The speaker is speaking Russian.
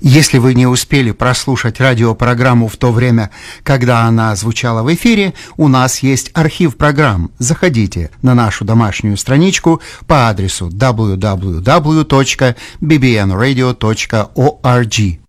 Если вы не успели прослушать радиопрограмму в то время, когда она звучала в эфире, у нас есть архив программ. Заходите на нашу домашнюю страничку по адресу www.bbnradio.org.